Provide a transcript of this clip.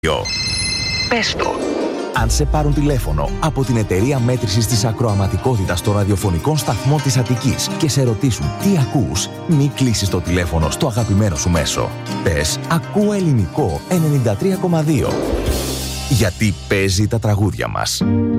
Πες το. Αν σε πάρουν τηλέφωνο από την εταιρεία μέτρησης της ακροαματικότητας των ραδιοφωνικών σταθμών της Αττικής και σε ρωτήσουν τι ακούς, μη κλείσεις το τηλέφωνο στο αγαπημένο σου μέσο. Πες «Ακούω ελληνικό 93,2». Γιατί παίζει τα τραγούδια μας.